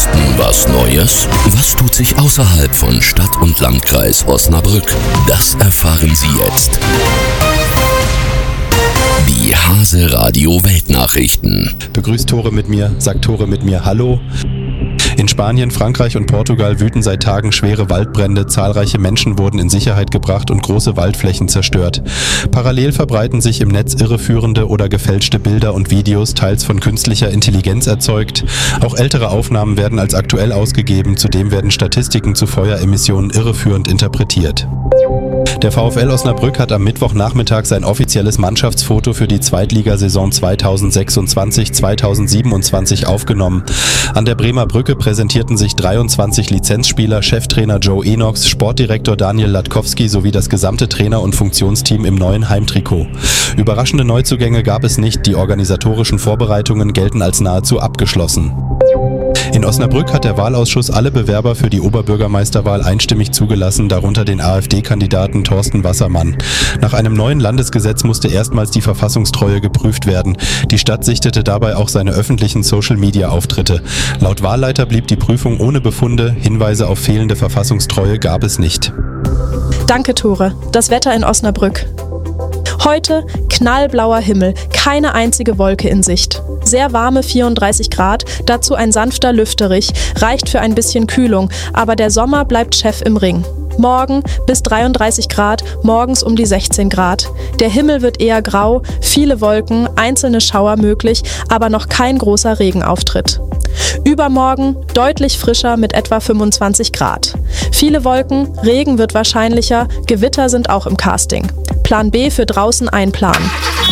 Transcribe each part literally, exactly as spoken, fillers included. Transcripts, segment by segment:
Westen was Neues? Was tut sich außerhalb von Stadt und Landkreis Osnabrück? Das erfahren Sie jetzt. Die Hase Radio Weltnachrichten. Begrüßt Tore mit mir, sagt Tore mit mir Hallo. In Spanien, Frankreich und Portugal wüten seit Tagen schwere Waldbrände, zahlreiche Menschen wurden in Sicherheit gebracht und große Waldflächen zerstört. Parallel verbreiten sich im Netz irreführende oder gefälschte Bilder und Videos, teils von künstlicher Intelligenz erzeugt. Auch ältere Aufnahmen werden als aktuell ausgegeben, zudem werden Statistiken zu Feueremissionen irreführend interpretiert. Der VfL Osnabrück hat am Mittwochnachmittag sein offizielles Mannschaftsfoto für die Zweitligasaison zweitausendsechsundzwanzig zweitausendsiebenundzwanzig aufgenommen. An der Bremer Brücke präsentierten sich dreiundzwanzig Lizenzspieler, Cheftrainer Joe Enochs, Sportdirektor Daniel Latkowski sowie das gesamte Trainer- und Funktionsteam im neuen Heimtrikot. Überraschende Neuzugänge gab es nicht, die organisatorischen Vorbereitungen gelten als nahezu abgeschlossen. In Osnabrück hat der Wahlausschuss alle Bewerber für die Oberbürgermeisterwahl einstimmig zugelassen, darunter den AfD-Kandidaten Thorsten Wassermann. Nach einem neuen Landesgesetz musste erstmals die Verfassungstreue geprüft werden. Die Stadt sichtete dabei auch seine öffentlichen Social-Media-Auftritte. Laut Wahlleiter blieb die Prüfung ohne Befunde, Hinweise auf fehlende Verfassungstreue gab es nicht. Danke, Tore. Das Wetter in Osnabrück. Heute knallblauer Himmel, keine einzige Wolke in Sicht. Sehr warme vierunddreißig Grad, dazu ein sanfter Lüfterich, reicht für ein bisschen Kühlung, aber der Sommer bleibt Chef im Ring. Morgen bis dreiunddreißig Grad, morgens um die sechzehn Grad. Der Himmel wird eher grau, viele Wolken, einzelne Schauer möglich, aber noch kein großer Regenauftritt. Übermorgen deutlich frischer mit etwa fünfundzwanzig Grad. Viele Wolken, Regen wird wahrscheinlicher, Gewitter sind auch im Casting. Plan B für draußen einplanen.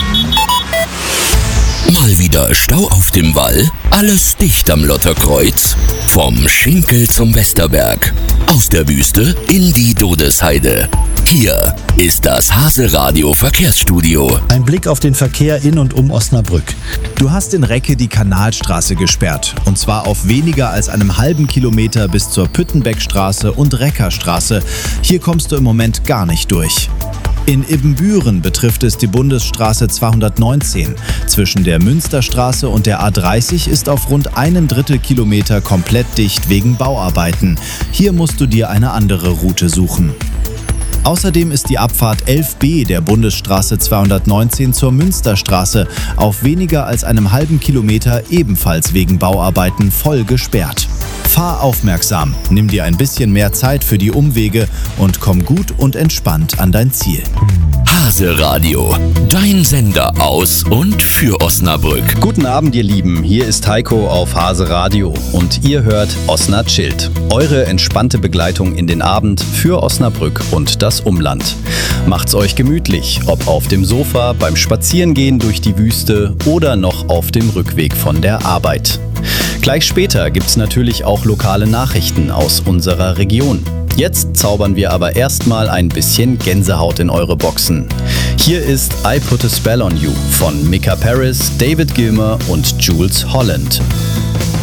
Mal wieder Stau auf dem Wall, alles dicht am Lotterkreuz. Vom Schinkel zum Westerberg, aus der Wüste in die Dodesheide. Hier ist das Hase Radio Verkehrsstudio. Ein Blick auf den Verkehr in und um Osnabrück. Du hast in Recke die Kanalstraße gesperrt. Und zwar auf weniger als einem halben Kilometer bis zur Püttenbeckstraße und Reckerstraße. Hier kommst du im Moment gar nicht durch. In Ibbenbüren betrifft es die Bundesstraße zweihundertneunzehn. Zwischen der Münsterstraße und der A dreißig ist auf rund einen Drittel Kilometer komplett dicht wegen Bauarbeiten. Hier musst du dir eine andere Route suchen. Außerdem ist die Abfahrt elf b der Bundesstraße zweihundertneunzehn zur Münsterstraße auf weniger als einem halben Kilometer ebenfalls wegen Bauarbeiten voll gesperrt. Fahr aufmerksam, nimm dir ein bisschen mehr Zeit für die Umwege und komm gut und entspannt an dein Ziel. Hase Radio, dein Sender aus und für Osnabrück. Guten Abend, ihr Lieben. Hier ist Heiko auf Hase Radio und ihr hört Osna Chillt. Eure entspannte Begleitung in den Abend für Osnabrück und das Umland. Macht's euch gemütlich, ob auf dem Sofa, beim Spazierengehen durch die Wüste oder noch auf dem Rückweg von der Arbeit. Gleich später gibt's natürlich auch lokale Nachrichten aus unserer Region. Jetzt zaubern wir aber erstmal ein bisschen Gänsehaut in eure Boxen. Hier ist I Put a Spell on You von Micah Paris, David Gilmour und Jules Holland.